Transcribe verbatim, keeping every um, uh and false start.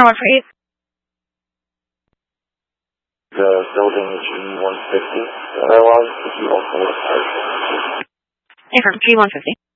Tower one for eight. The building G one fifty. Otherwise, if you also want to Affirm, G one fifty.